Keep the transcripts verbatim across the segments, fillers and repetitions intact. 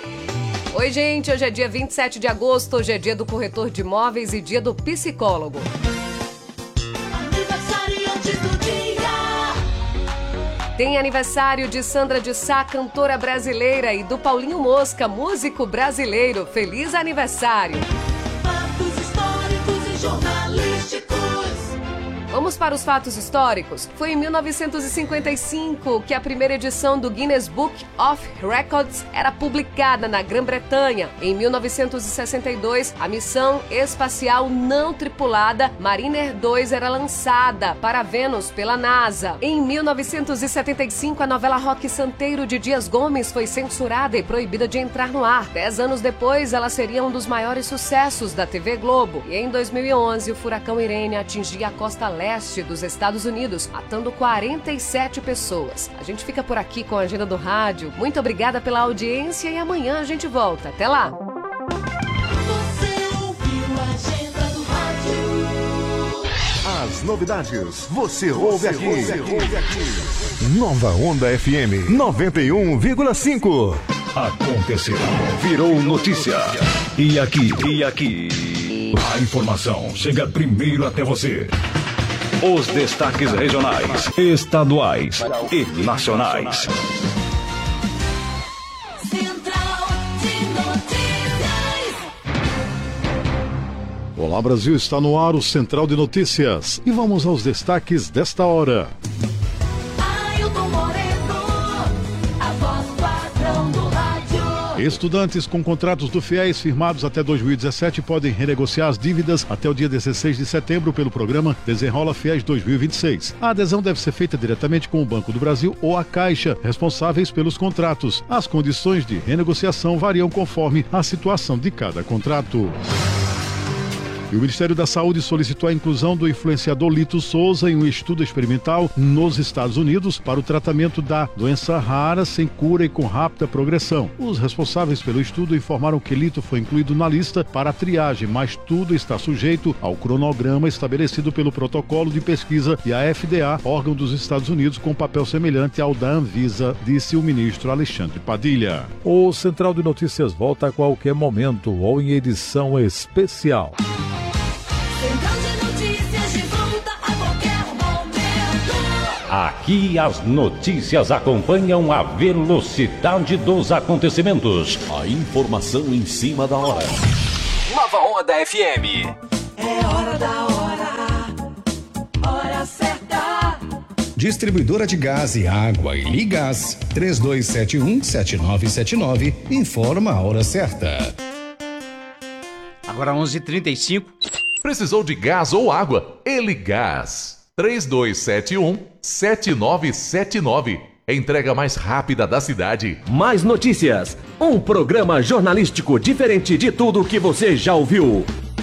Oi, gente, hoje é dia vinte e sete de agosto, hoje é dia do corretor de imóveis e dia do psicólogo. Aniversariantes do dia. Tem aniversário de Sandra de Sá, cantora brasileira, e do Paulinho Mosca, músico brasileiro. Feliz aniversário! Fatos históricos e jornalísticos. Vamos para os fatos históricos. Foi em mil novecentos e cinquenta e cinco que a primeira edição do Guinness Book of Records era publicada na Grã-Bretanha. Em mil novecentos e sessenta e dois, a missão espacial não tripulada Mariner dois era lançada para Vênus pela NASA. Em mil novecentos e setenta e cinco, a novela Roque Santeiro de Dias Gomes foi censurada e proibida de entrar no ar. Dez anos depois, ela seria um dos maiores sucessos da T V Globo. E em dois mil e onze, o furacão Irene atingia a costa leste dos Estados Unidos, matando quarenta e sete pessoas. A gente fica por aqui com a agenda do rádio. Muito obrigada pela audiência e amanhã a gente volta. Até lá! Você ouviu a agenda do rádio. As novidades você ouve aqui. Você ouve aqui. Nova Onda F M noventa e um vírgula cinco. Aconteceu. Virou notícia. E aqui, e aqui. A informação chega primeiro até você. Os destaques regionais, estaduais e nacionais. Central de Notícias. Olá, Brasil, está no ar o Central de Notícias. E vamos aos destaques desta hora. Ailton Moreno, a voz padrão do rádio. Estudantes com contratos do FIES firmados até dois mil e dezessete podem renegociar as dívidas até o dia dezesseis de setembro pelo programa Desenrola FIES dois mil e vinte e seis. A adesão deve ser feita diretamente com o Banco do Brasil ou a Caixa, responsáveis pelos contratos. As condições de renegociação variam conforme a situação de cada contrato. E o Ministério da Saúde solicitou a inclusão do influenciador Lito Souza em um estudo experimental nos Estados Unidos para o tratamento da doença rara, sem cura e com rápida progressão. Os responsáveis pelo estudo informaram que Lito foi incluído na lista para a triagem, mas tudo está sujeito ao cronograma estabelecido pelo protocolo de pesquisa e a F D A, órgão dos Estados Unidos com papel semelhante ao da Anvisa, disse o ministro Alexandre Padilha. O Central de Notícias volta a qualquer momento ou em edição especial. Central de Notícias de volta a qualquer momento. Aqui as notícias acompanham a velocidade dos acontecimentos. A informação em cima da hora. Nova Onda F M. É hora da hora. Hora certa. Distribuidora de Gás e Água e Ligás, três dois sete um, sete nove sete nove, informa a hora certa. Agora onze e trinta e cinco. Precisou de gás ou água? Eligás. três dois sete um, sete nove sete nove. Entrega mais rápida da cidade. Mais notícias. Um programa jornalístico diferente de tudo que você já ouviu.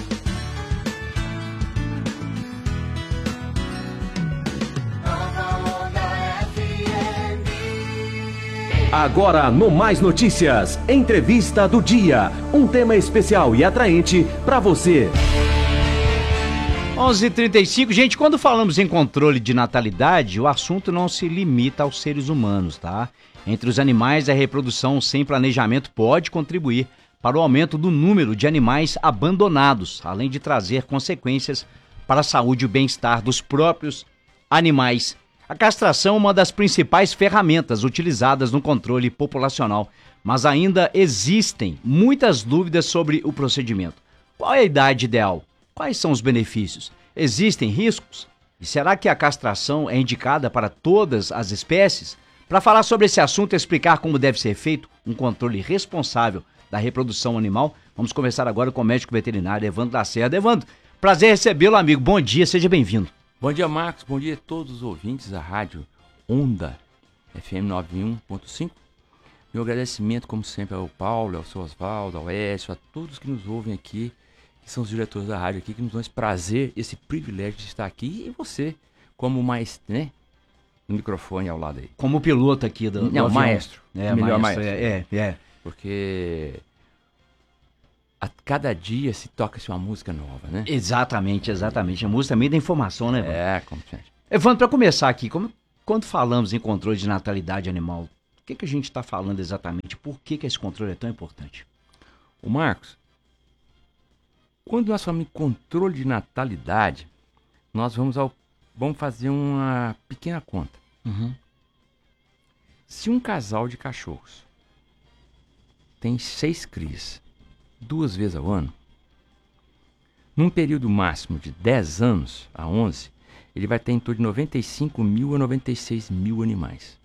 Agora no Mais Notícias, entrevista do dia, um tema especial e atraente para você. onze e trinta e cinco, gente, quando falamos em controle de natalidade, o assunto não se limita aos seres humanos, tá? Entre os animais, a reprodução sem planejamento pode contribuir para o aumento do número de animais abandonados, além de trazer consequências para a saúde e o bem-estar dos próprios animais. A castração é uma das principais ferramentas utilizadas no controle populacional, mas ainda existem muitas dúvidas sobre o procedimento. Qual é a idade ideal? Quais são os benefícios? Existem riscos? E será que a castração é indicada para todas as espécies? Para falar sobre esse assunto e explicar como deve ser feito um controle responsável da reprodução animal, vamos conversar agora com o médico veterinário Evandro Lacerda. Evandro, prazer recebê-lo, amigo. Bom dia, seja bem-vindo. Bom dia, Marcos. Bom dia a todos os ouvintes da rádio Onda F M noventa e um ponto cinco. Meu agradecimento, como sempre, ao Paulo, ao seu Osvaldo, ao Écio, a todos que nos ouvem aqui, que são os diretores da rádio aqui, que nos dão esse prazer, esse privilégio de estar aqui. E você, como mais, né, no microfone ao lado aí. Como piloto aqui do, do Não, avião. maestro. É, melhor maestro, maestro. É, é, é. Porque a cada dia se toca-se uma música nova, né? Exatamente, exatamente. A música também dá informação, né, Evandro? É, como sempre. Evandro, para começar aqui, como, quando falamos em controle de natalidade animal, que, que a gente está falando exatamente? Por que, que esse controle é tão importante? O Marcos, quando nós falamos em controle de natalidade, nós vamos, ao, vamos fazer uma pequena conta. Uhum. Se um casal de cachorros tem seis crias duas vezes ao ano, num período máximo de dez anos a onze, ele vai ter em torno de noventa e cinco mil a noventa e seis mil animais.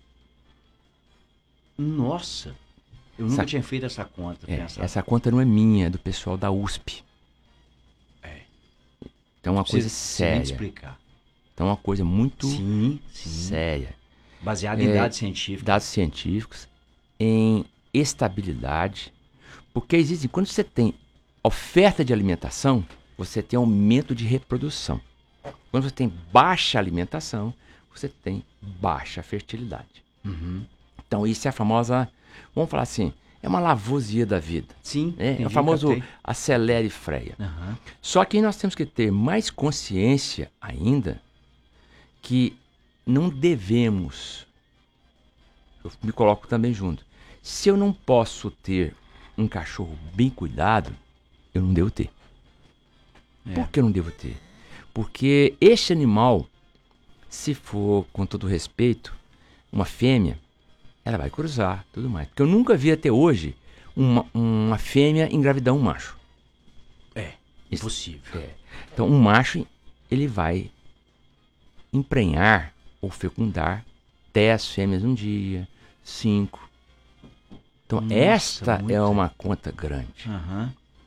Nossa! Eu nunca essa, tinha feito essa conta. É, essa conta não é minha, é do pessoal da U S P. É. Então é uma Você, coisa você séria. me explicar. Então é uma coisa muito sim, sim. séria. Baseada é, em dados científicos. Dados científicos, em estabilidade. Porque existe, quando você tem oferta de alimentação, você tem aumento de reprodução. Quando você tem baixa alimentação, você tem baixa fertilidade. Uhum. Então isso é a famosa, vamos falar assim, é uma lavosia da vida. Sim. É, é o famoso acelera e freia. Uhum. Só que nós temos que ter mais consciência ainda que não devemos, eu me coloco também junto, se eu não posso ter um cachorro bem cuidado, eu não devo ter. É. Por que eu não devo ter? Porque este animal, se for, com todo respeito, uma fêmea, ela vai cruzar, tudo mais. Porque eu nunca vi até hoje uma, uma fêmea engravidar um macho. É, impossível. É. Então, um macho, ele vai emprenhar ou fecundar dez fêmeas um dia, cinco. Então, Nossa, esta muito... é uma conta grande. Uhum.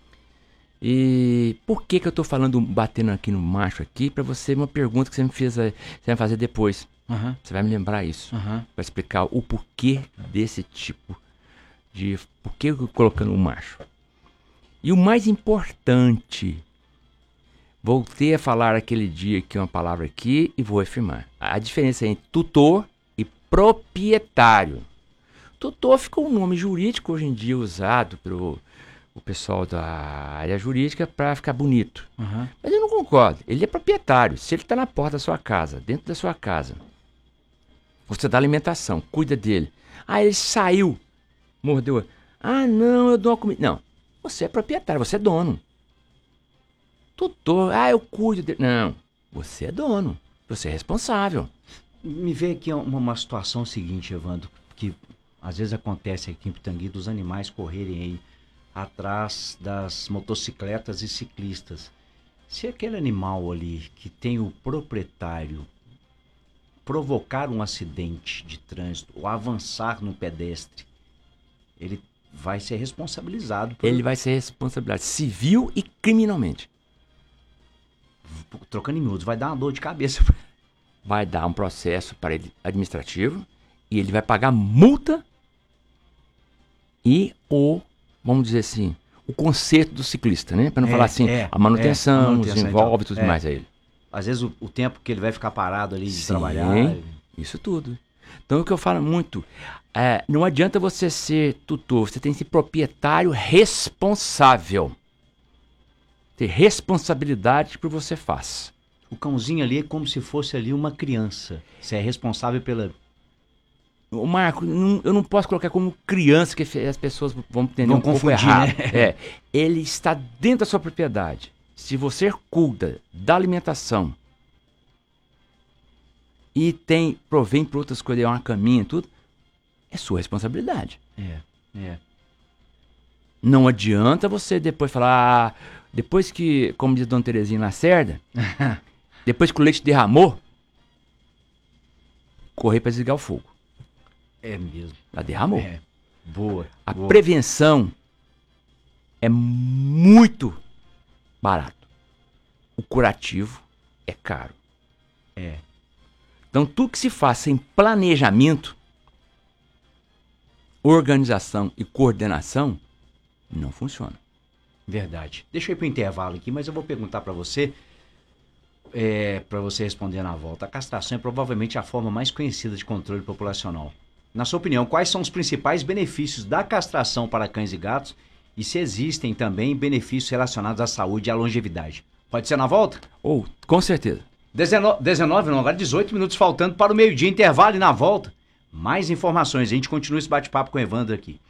E por que que eu estou falando, batendo aqui no macho aqui, para você, uma pergunta que você me fez, você vai fazer depois. Uhum. Você vai me lembrar isso. Uhum. Vai explicar o porquê desse tipo de... Por que eu tô colocando o macho. E o mais importante, voltei a falar aquele dia aqui uma palavra aqui e vou afirmar. A diferença entre tutor e proprietário. Tutor ficou um nome jurídico hoje em dia usado pelo o pessoal da área jurídica para ficar bonito. Uhum. Mas eu não concordo. Ele é proprietário. Se ele está na porta da sua casa, dentro da sua casa, você dá alimentação, cuida dele. Ah, ele saiu, mordeu. Ah, não, eu dou uma comida. Não, você é proprietário, você é dono. Tutor, ah, eu cuido dele. Não, você é dono, você é responsável. Me vê aqui uma, uma situação seguinte, Evandro, que às vezes acontece aqui em Pitangui, dos animais correrem aí atrás das motocicletas e ciclistas. Se aquele animal ali que tem o proprietário provocar um acidente de trânsito ou avançar no pedestre, ele vai ser responsabilizado. Por... Ele vai ser responsabilizado civil e criminalmente. Trocando em miúdos, vai dar uma dor de cabeça. Vai dar um processo para ele administrativo e ele vai pagar multa e o, vamos dizer assim, o conserto do ciclista, né? Para não é, falar assim, é, a manutenção, é, a manutenção os envolve então, tudo é. mais a ele. Às vezes o, o tempo que ele vai ficar parado ali de Sim, trabalhar. Isso tudo. Então o que eu falo muito, é, não adianta você ser tutor, você tem que ser proprietário responsável. Ter responsabilidade por você faz. O cãozinho ali é como se fosse ali uma criança. Você é responsável pela... O Marco, não, eu não posso colocar como criança, que as pessoas vão entender vão um pouco confundir, errado. Né? É, ele está dentro da sua propriedade. Se você cuida da alimentação e tem, provém para outras coisas, é uma caminha e tudo, é sua responsabilidade. É, é. Não adianta você depois falar, ah, depois que, como diz Dona Terezinha Lacerda, depois que o leite derramou, correr para desligar o fogo. É mesmo. Ela derramou. É. Boa. A boa. prevenção é muito barato. O curativo é caro. É. Então, tudo que se faz sem planejamento, organização e coordenação, não funciona. Verdade. Deixa eu ir para o intervalo aqui, mas eu vou perguntar para você, é, para você responder na volta. A castração é provavelmente a forma mais conhecida de controle populacional. Na sua opinião, quais são os principais benefícios da castração para cães e gatos e se existem também benefícios relacionados à saúde e à longevidade? Pode ser na volta? Ou, oh, com certeza. dezenove, dezenove, não, agora dezoito minutos faltando para o meio-dia, intervalo e na volta. mais informações. A gente continua esse bate-papo com o Evandro aqui.